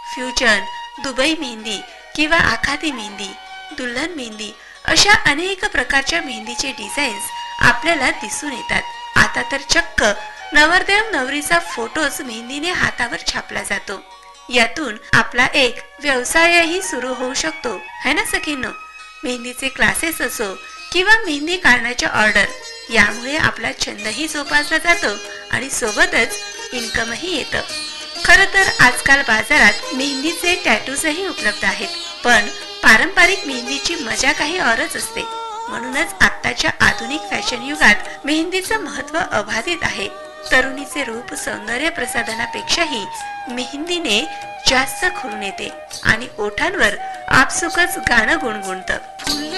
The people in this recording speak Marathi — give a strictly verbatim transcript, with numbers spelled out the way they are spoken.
फ्युजन, दुबई मेहंदी किंवा आखाती मेहंदी, दुल्हन मेहंदी अशा अनेक प्रकारच्या मेहंदीचे डिझाईन्स आपल्याला दिसून येतात। आता तर चक्क नवरदेव नवरीचा फोटोच मेहंदीने हातावर छापला जातो। यातून आपला एक व्यवसायही सुरू होऊ शकतो, है ना सखींनो? मेहंदीचे क्लासेस असो किंवा मेहंदी काढण्याच्या ऑर्डर, यामुळे आपला छंदही जोपासला जातो आणि सोबतच इन्कमही येतं। खरं तर आजकाल बाजारात मेहंदीचे टॅटूजही उपलब्ध आहेत, पण पारंपरिक मेहंदीची मजा काही औरच असते। म्हणूनच आत्ताच्या आधुनिक फॅशन युगात मेहंदीचं महत्त्व अबाधित आहे। तरुणीचे रूप सौंदर्य प्रसाधनापेक्षाही मेहंदीने जास्त खुलून येते आणि ओठांवर आपसुकच गाणं गुणगुणतं।